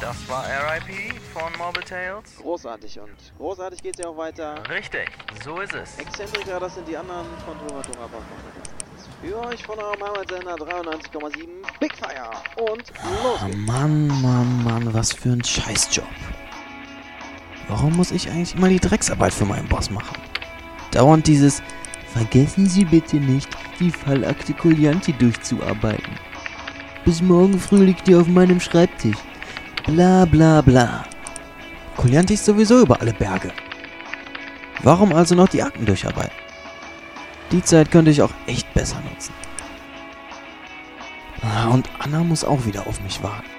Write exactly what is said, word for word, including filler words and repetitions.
Das war R I P von Mobile Tales. Großartig und großartig geht's ja auch weiter. Richtig, so ist es. Exzentriker, das sind die anderen von Tomatora. Für euch von eurem Heimatsender dreiundneunzig Komma sieben Big Fire und los Oh geht's. Mann, Mann, Mann, was für ein Scheißjob. Warum muss ich eigentlich immer die Drecksarbeit für meinen Boss machen? Dauernd dieses Vergessen Sie bitte nicht, die Fallakte Collianti durchzuarbeiten. Bis morgen früh liegt die auf meinem Schreibtisch. Bla bla bla. Collianti ist sowieso über alle Berge. Warum also noch die Akten durcharbeiten? Die Zeit könnte ich auch echt besser nutzen. Ah, und Anna muss auch wieder auf mich warten.